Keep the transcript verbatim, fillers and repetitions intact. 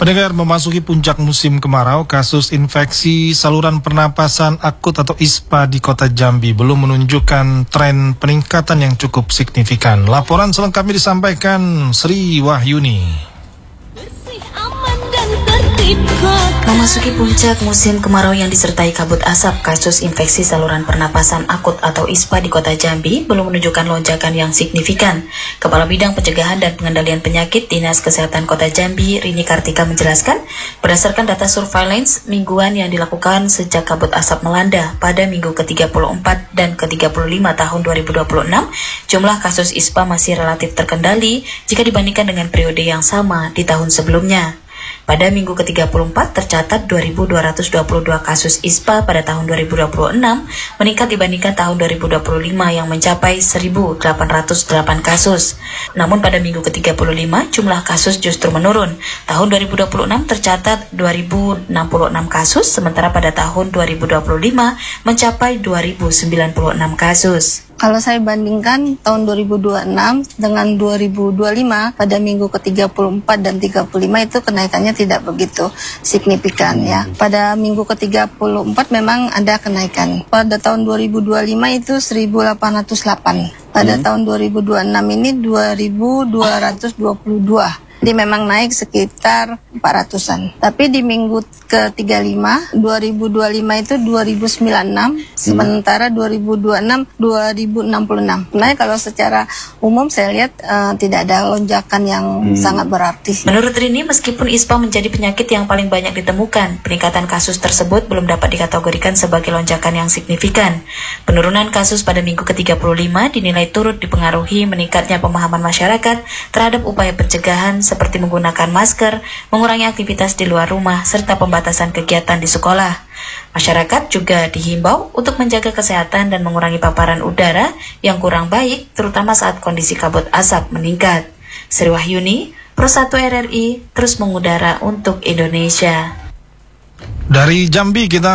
Pendengar, memasuki puncak musim kemarau, kasus infeksi saluran pernapasan akut atau I S P A di kota Jambi belum menunjukkan tren peningkatan yang cukup signifikan. Laporan selengkapnya disampaikan Sri Wahyuni. Memasuki puncak musim kemarau yang disertai kabut asap, kasus infeksi saluran pernapasan akut atau I S P A di kota Jambi belum menunjukkan lonjakan yang signifikan. Kepala Bidang Pencegahan dan Pengendalian Penyakit Dinas Kesehatan Kota Jambi, Rini Kartika menjelaskan, berdasarkan data surveillance mingguan yang dilakukan sejak kabut asap melanda pada minggu ke tiga puluh empat dan ke tiga puluh lima tahun dua ribu dua puluh enam, jumlah kasus I S P A masih relatif terkendali jika dibandingkan dengan periode yang sama di tahun sebelumnya. Pada minggu ke tiga puluh empat tercatat dua ribu dua ratus dua puluh dua kasus I S P A pada tahun dua ribu dua puluh enam, meningkat dibandingkan tahun dua ribu dua puluh lima yang mencapai seribu delapan ratus delapan kasus. Namun pada minggu ke tiga puluh lima jumlah kasus justru menurun. Tahun dua ribu dua puluh enam tercatat dua ribu enam puluh enam kasus, sementara pada tahun dua ribu dua puluh lima mencapai dua ribu sembilan puluh enam kasus. Kalau saya bandingkan tahun dua ribu dua puluh enam dengan dua ribu dua puluh lima, pada minggu ke tiga puluh empat dan tiga puluh lima itu kenaikannya tidak begitu signifikan ya. Pada minggu ke tiga puluh empat memang ada kenaikan. Pada tahun dua ribu dua puluh lima itu seribu delapan ratus delapan. Pada hmm. tahun dua ribu dua puluh enam ini dua ribu dua ratus dua puluh dua. Jadi memang naik sekitar empat ratusan. Tapi di minggu ke tiga puluh lima, dua ribu dua puluh lima itu dua ribu sembilan puluh enam, hmm. sementara dua ribu dua puluh enam, dua ribu enam puluh enam. Nah, kalau secara umum saya lihat uh, tidak ada lonjakan yang hmm. sangat berarti. Menurut Rini, meskipun I S P A menjadi penyakit yang paling banyak ditemukan, peningkatan kasus tersebut belum dapat dikategorikan sebagai lonjakan yang signifikan. Penurunan kasus pada minggu ke tiga puluh lima dinilai turut dipengaruhi meningkatnya pemahaman masyarakat terhadap upaya pencegahan seperti menggunakan masker, mengurangi aktivitas di luar rumah, serta pembatasan kegiatan di sekolah. Masyarakat juga dihimbau untuk menjaga kesehatan dan mengurangi paparan udara yang kurang baik, terutama saat kondisi kabut asap meningkat. Sri Wahyuni, Pro satu R R I, terus mengudara untuk Indonesia. Dari Jambi kita